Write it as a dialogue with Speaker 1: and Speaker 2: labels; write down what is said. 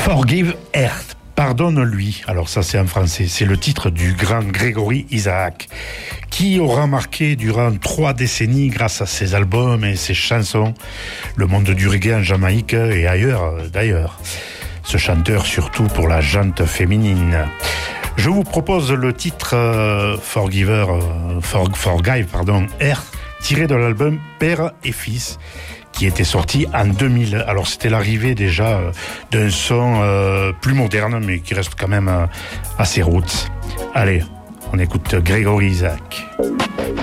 Speaker 1: Forgive Earth. Pardonne-lui. Alors ça, c'est en français. C'est le titre du grand Gregory Isaac, qui aura marqué durant 3 décennies, grâce à ses albums et ses chansons, le monde du reggae en Jamaïque et ailleurs, d'ailleurs. Ce chanteur, surtout pour la jante féminine. Je vous propose le titre Forgive Earth, tiré de l'album Père et Fils, qui était sorti en 2000. Alors c'était l'arrivée déjà d'un son plus moderne, mais qui reste quand même assez roots. Allez, on écoute Gregory Isaac.